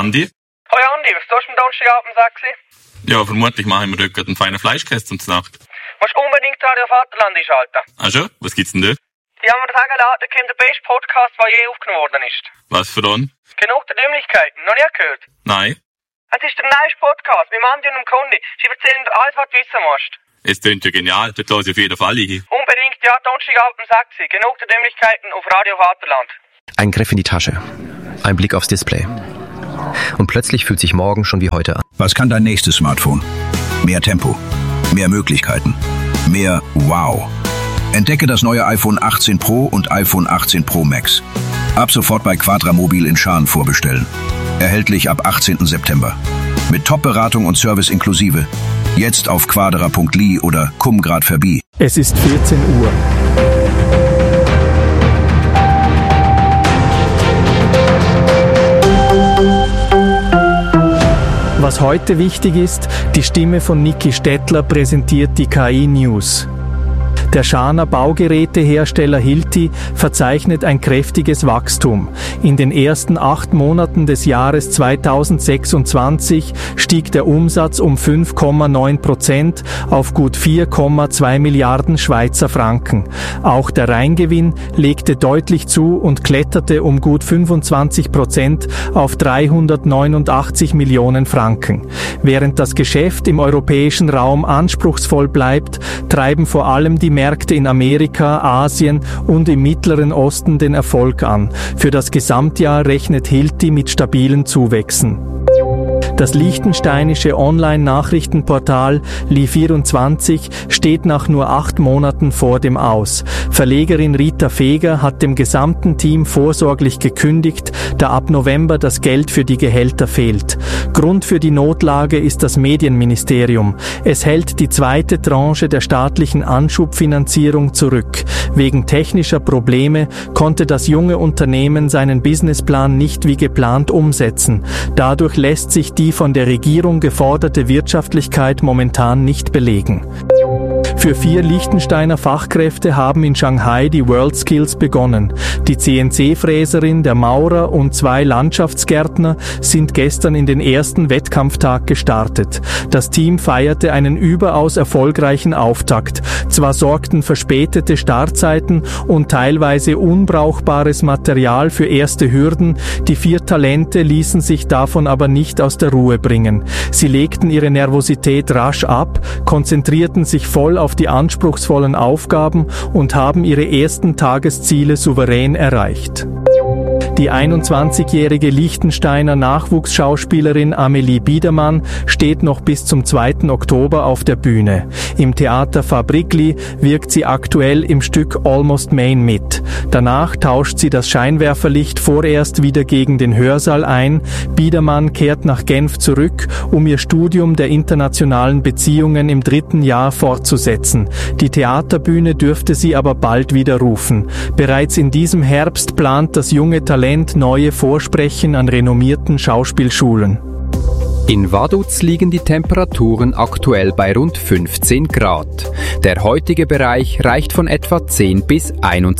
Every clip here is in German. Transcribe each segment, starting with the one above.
Andi? Hoi Andi, was tust du am Donnerstagabend, sagst du? Ja, vermutlich mache ich mir dort einen feinen Fleischkäse zur Nacht. Musst unbedingt Radio Vaterland einschalten. Ah schon? Was gibt's denn dort? Die haben mir sagen lassen, da kommt der beste Podcast, der je aufgenommen worden ist. Was für einen? Genug der Dümmlichkeiten, noch nie gehört? Nein. Es ist der neueste Podcast mit Andi und dem Conny. Sie erzählen dir alles, was du wissen musst. Es klingt ja genial, dort höre ich auf jeden Fall hin. Unbedingt, ja, Donnerstagabend, sagt sie. Genug der Dümmlichkeiten auf Radio Vaterland. Ein Griff in die Tasche. Ein Blick aufs Display. Und plötzlich fühlt sich morgen schon wie heute an. Was kann dein nächstes Smartphone? Mehr Tempo, mehr Möglichkeiten, mehr Wow. Entdecke das neue iPhone 18 Pro und iPhone 18 Pro Max. Ab sofort bei Quadramobil in Schaan vorbestellen. Erhältlich ab 18. September. Mit Top-Beratung und Service inklusive. Jetzt auf quadra.li oder Kumgrad Verbi. Es ist 14 Uhr. Was heute wichtig ist, die Stimme von Niki Stettler präsentiert die KI-News. Der Schaaner Baugerätehersteller Hilti verzeichnet ein kräftiges Wachstum. In den ersten 8 Monaten des Jahres 2026 stieg der Umsatz um 5,9% auf gut 4,2 Milliarden Schweizer Franken. Auch der Reingewinn legte deutlich zu und kletterte um gut 25% auf 389 Millionen Franken. Während das Geschäft im europäischen Raum anspruchsvoll bleibt, treiben vor allem die Märkte in Amerika, Asien und im Mittleren Osten den Erfolg an. Für das Gesamtjahr rechnet Hilti mit stabilen Zuwächsen. Das liechtensteinische Online-Nachrichtenportal Li24 steht nach nur 8 Monaten vor dem Aus. Verlegerin Rita Feger hat dem gesamten Team vorsorglich gekündigt, da ab November das Geld für die Gehälter fehlt. Grund für die Notlage ist das Medienministerium. Es hält die zweite Tranche der staatlichen Anschubfinanzierung zurück. Wegen technischer Probleme konnte das junge Unternehmen seinen Businessplan nicht wie geplant umsetzen. Dadurch lässt sich die von der Regierung geforderte Wirtschaftlichkeit momentan nicht belegen. Für 4 Liechtensteiner Fachkräfte haben in Shanghai die WorldSkills begonnen. Die CNC-Fräserin, der Maurer und 2 Landschaftsgärtner sind gestern in den ersten Wettkampftag gestartet. Das Team feierte einen überaus erfolgreichen Auftakt. Zwar sorgten verspätete Startzeiten und teilweise unbrauchbares Material für erste Hürden, die 4 Talente ließen sich davon aber nicht aus der Ruhe bringen. Sie legten ihre Nervosität rasch ab, konzentrierten sich voll auf die anspruchsvollen Aufgaben und haben ihre ersten Tagesziele souverän erreicht. Die 21-jährige Liechtensteiner Nachwuchsschauspielerin Amelie Biedermann steht noch bis zum 2. Oktober auf der Bühne. Im Theater Fabrikli wirkt sie aktuell im Stück Almost Main mit. Danach tauscht sie das Scheinwerferlicht vorerst wieder gegen den Hörsaal ein. Biedermann kehrt nach Genf zurück, um ihr Studium der internationalen Beziehungen im 3. Jahr fortzusetzen. Die Theaterbühne dürfte sie aber bald wieder rufen. Bereits in diesem Herbst plant das junge Talent neue Vorsprechen an renommierten Schauspielschulen. In Vaduz liegen die Temperaturen aktuell bei rund 15 Grad. Der heutige Bereich reicht von etwa 10 bis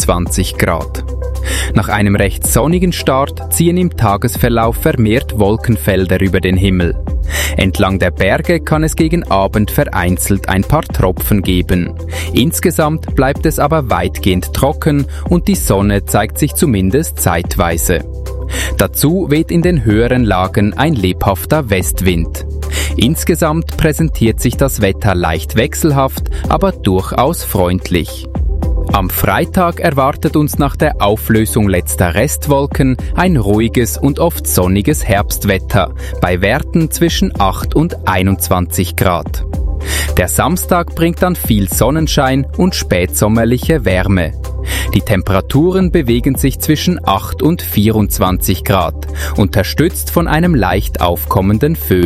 21 Grad. Nach einem recht sonnigen Start ziehen im Tagesverlauf vermehrt Wolkenfelder über den Himmel. Entlang der Berge kann es gegen Abend vereinzelt ein paar Tropfen geben. Insgesamt bleibt es aber weitgehend trocken und die Sonne zeigt sich zumindest zeitweise. Dazu weht in den höheren Lagen ein lebhafter Westwind. Insgesamt präsentiert sich das Wetter leicht wechselhaft, aber durchaus freundlich. Am Freitag erwartet uns nach der Auflösung letzter Restwolken ein ruhiges und oft sonniges Herbstwetter bei Werten zwischen 8 und 21 Grad. Der Samstag bringt dann viel Sonnenschein und spätsommerliche Wärme. Die Temperaturen bewegen sich zwischen 8 und 24 Grad, unterstützt von einem leicht aufkommenden Föhn.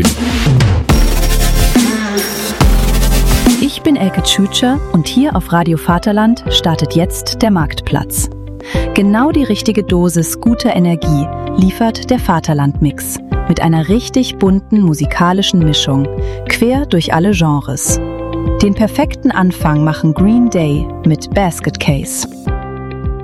Ich bin Elke Tschütscher und hier auf Radio Vaterland startet jetzt der Marktplatz. Genau die richtige Dosis guter Energie liefert der Vaterland-Mix mit einer richtig bunten musikalischen Mischung, quer durch alle Genres. Den perfekten Anfang machen Green Day mit Basket Case.